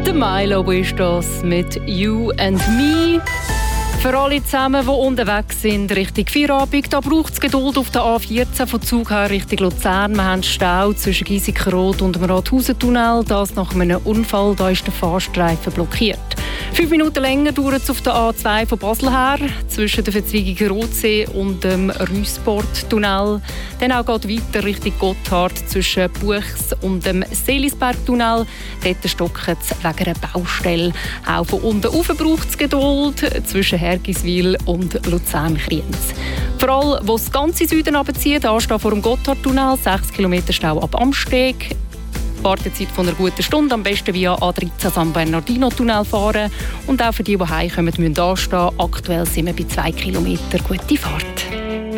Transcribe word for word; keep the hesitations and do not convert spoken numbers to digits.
Der Milo ist das mit «You and Me». Für alle zusammen, die unterwegs sind Richtung Feierabend, da braucht es Geduld auf der A vierzehn von Zug her Richtung Luzern. Wir haben Stau zwischen Giesikenrot und dem Rathausentunnel. Das nach einem Unfall, da ist der Fahrstreifen blockiert. Fünf Minuten länger dauert es auf der A zwei von Basel her, zwischen der Verzweigung Rotsee und dem Rüssporttunnel. Dann auch geht weiter Richtung Gotthard zwischen Buchs und dem Seelisbergtunnel. Dort stockt es wegen einer Baustelle. Auch von unten rauf braucht es Geduld zwischen Hergiswil und Luzern-Kriens. Vor allem, wo das ganze Süden runterzieht, anstehen vor dem Gotthardtunnel, sechs Kilometer Stau ab Amsteg. Wartezeit von einer guten Stunde, am besten via A dreizehn San Bernardino-Tunnel fahren. Und auch für die, die heimkommen, müssen anstehen. Aktuell sind wir bei zwei Kilometern. Gute Fahrt.